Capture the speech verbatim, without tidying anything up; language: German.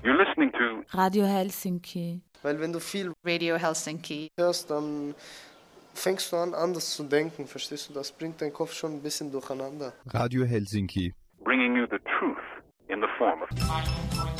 You're listening to Radio Helsinki. Weil wenn du viel Radio Helsinki hörst, dann fängst du an, anders zu denken, verstehst du? Das bringt deinen Kopf schon ein bisschen durcheinander. Radio Helsinki. bringing you the truth in the form of